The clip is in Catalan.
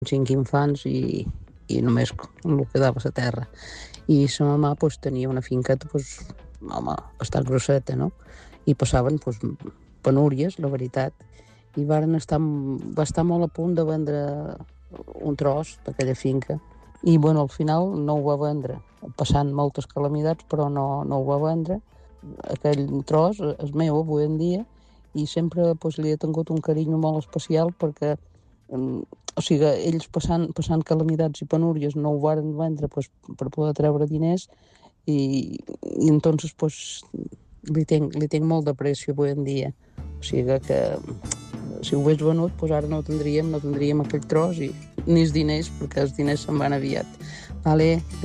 5 infants i només el que dava a la terra. I la mamà pues, tenia una finqueta pues, home, bastant grosseta, no? I passaven pues, penúries, la veritat, i va estar molt a punt de vendre un tros d'aquella finca. I bueno, al final no ho va vendre, passant moltes calamitats, però no ho va vendre. Aquell tros és meu avui en dia i sempre pues, li he tingut un carinyo molt especial perquè o sigui, ells passant calamitats i penúries no ho varen vendre pues, per poder treure diners i entonces pues, li tinc molt d'aprecio avui en dia. O sigui que si ho hagués venut, pues ara no tindríem aquell tros ni els diners, perquè els diners se'n van aviat. Vale?